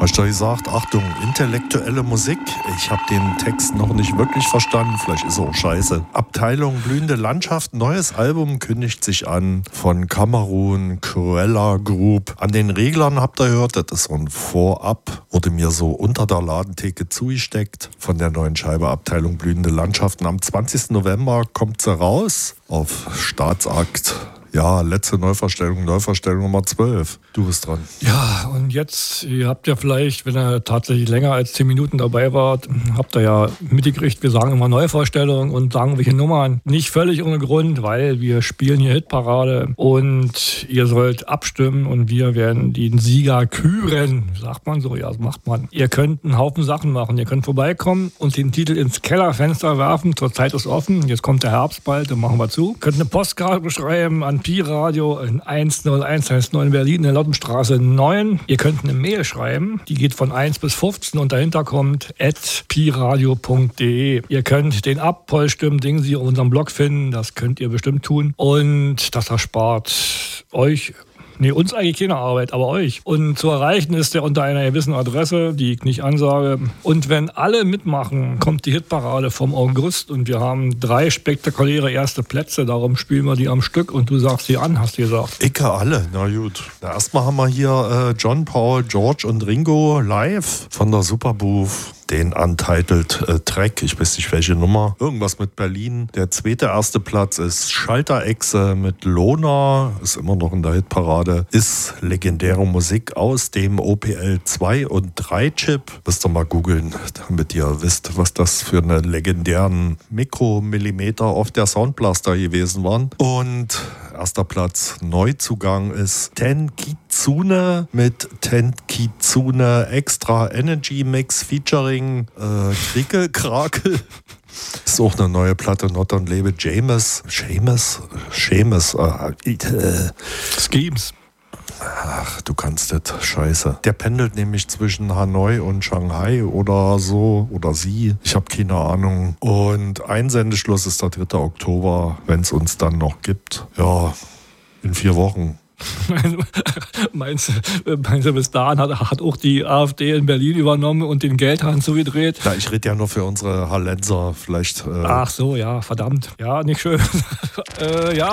Hast du gesagt, Achtung, intellektuelle Musik. Ich habe den Text noch nicht wirklich verstanden, vielleicht ist er auch scheiße. Abteilung Blühende Landschaft, neues Album kündigt sich an von Kamerun, Cruella Group. An den Reglern habt ihr gehört, das ist so ein Vorab, wurde mir so unter der Ladentheke zugesteckt von der neuen Scheibe Abteilung Blühende Landschaften. Am 20. November kommt sie raus auf Staatsakt. Ja, letzte Neuverstellung Nummer 12. Du bist dran. Ja, und jetzt, ihr habt ja vielleicht, wenn ihr tatsächlich länger als 10 Minuten dabei wart, habt ihr ja mitgekriegt, wir sagen immer Neuvorstellung und sagen welche Nummern. Nicht völlig ohne Grund, weil wir spielen hier Hitparade und ihr sollt abstimmen und wir werden den Sieger küren. Sagt man so, ja, das macht man. Ihr könnt einen Haufen Sachen machen. Ihr könnt vorbeikommen und den Titel ins Kellerfenster werfen. Zurzeit ist offen. Jetzt kommt der Herbst bald, dann machen wir zu. Könnt eine Postkarte schreiben an Pi-Radio in 10119 in Berlin, in der Lottenstraße 9. Ihr könnt eine Mail schreiben, die geht von 1 bis 15 und dahinter kommt @piradio.de. Ihr könnt den Abpolstimmen-Ding Sie auf unserem Blog finden, das könnt ihr bestimmt tun. Und das erspart euch uns eigentlich keine Arbeit, aber euch. Und zu erreichen ist der unter einer gewissen Adresse, die ich nicht ansage. Und wenn alle mitmachen, kommt die Hitparade vom August und wir haben 3 spektakuläre erste Plätze. Darum spielen wir die am Stück und du sagst sie an, hast du gesagt. Icke alle, na gut. Erstmal haben wir hier John, Paul, George und Ringo live von der Superbooth. Den Untitled Track, ich weiß nicht welche Nummer, irgendwas mit Berlin. Der erste Platz ist Schalterechse mit Lona, ist immer noch in der Hitparade, ist legendäre Musik aus dem OPL 2 und 3 Chip. Müsst ihr mal googeln, damit ihr wisst, was das für eine legendären Mikromillimeter auf der Soundblaster gewesen waren. Und erster Platz Neuzugang ist Tenkitsune mit Tenkitsune Extra Energy Mix featuring Krickel, Krakel. Ist auch eine neue Platte, Not und Lebe, Seamus. Schemes. Ach, du kannst das, scheiße. Der pendelt nämlich zwischen Hanoi und Shanghai oder so, oder sie. Ich habe keine Ahnung. Und Einsendeschluss ist der 3. Oktober, wenn es uns dann noch gibt. Ja, in 4 Wochen. Meinst du, bis dahin hat auch die AfD in Berlin übernommen und den Geldhahn zugedreht? Na, ich rede ja nur für unsere Hallenser, vielleicht. Ach so, ja, verdammt. Ja, nicht schön. Ja.